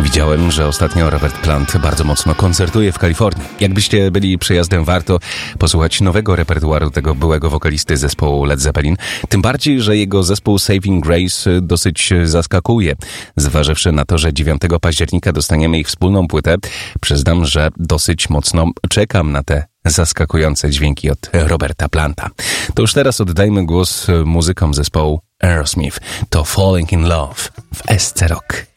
Widziałem, że ostatnio Robert Plant bardzo mocno koncertuje w Kalifornii. Jakbyście byli przyjazdem, warto posłuchać nowego repertuaru tego byłego wokalisty zespołu Led Zeppelin. Tym bardziej, że jego zespół Saving Grace dosyć zaskakuje. Zważywszy na to, że 9 października dostaniemy ich wspólną płytę, przyznam, że dosyć mocno czekam na te zaskakujące dźwięki od Roberta Planta. To już teraz oddajmy głos muzykom zespołu Aerosmith. To Falling in Love w SC Rock.